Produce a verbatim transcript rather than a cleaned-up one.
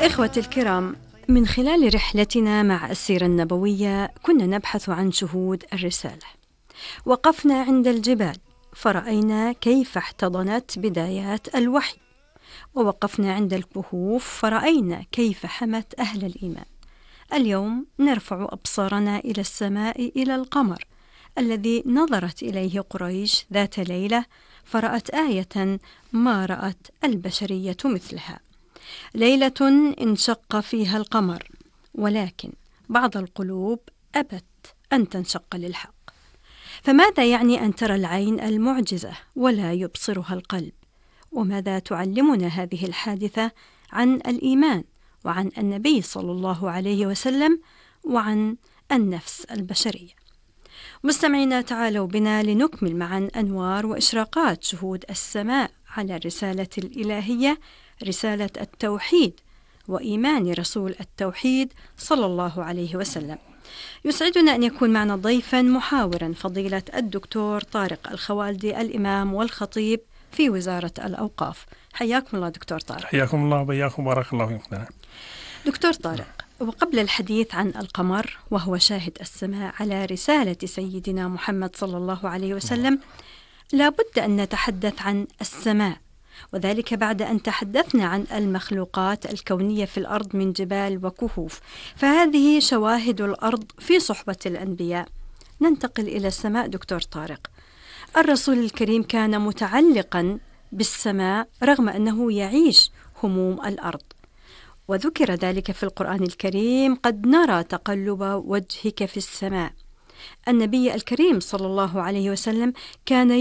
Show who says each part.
Speaker 1: إخوتي الكرام، من خلال رحلتنا مع السيرة النبوية كنا نبحث عن شهود الرسالة. وقفنا عند الجبال فرأينا كيف احتضنت بدايات الوحي، ووقفنا عند الكهوف فرأينا كيف حمت أهل الإيمان. اليوم نرفع أبصارنا إلى السماء، إلى القمر الذي نظرت إليه قريش ذات ليلة فرأت آية ما رأت البشرية مثلها، ليلة انشق فيها القمر، ولكن بعض القلوب أبت أن تنشق للحق. فماذا يعني أن ترى العين المعجزة ولا يبصرها القلب؟ وماذا تعلمنا هذه الحادثة عن الإيمان وعن النبي صلى الله عليه وسلم وعن النفس البشرية؟ مستمعينا، تعالوا بنا لنكمل معا أنوار وإشراقات شهود السماء على الرسالة الإلهية، رسالة التوحيد وإيمان رسول التوحيد صلى الله عليه وسلم. يسعدنا أن يكون معنا ضيفا محاورا فضيلة الدكتور طارق الخوالدي، الإمام والخطيب في وزارة الأوقاف. حياكم الله دكتور طارق.
Speaker 2: حياكم الله وبياكم، بارك الله فيكم.
Speaker 1: دكتور طارق، وقبل الحديث عن القمر وهو شاهد السماء على رسالة سيدنا محمد صلى الله عليه وسلم، لابد أن نتحدث عن السماء، وذلك بعد أن تحدثنا عن المخلوقات الكونية في الأرض من جبال وكهوف، فهذه شواهد الأرض في صحبة الأنبياء. ننتقل إلى السماء. دكتور طارق، الرسول الكريم كان متعلقا بالسماء رغم أنه يعيش هموم الأرض، وذكر ذلك في القرآن الكريم: قد نرى تقلب وجهك في السماء. النبي الكريم صلى الله عليه وسلم كان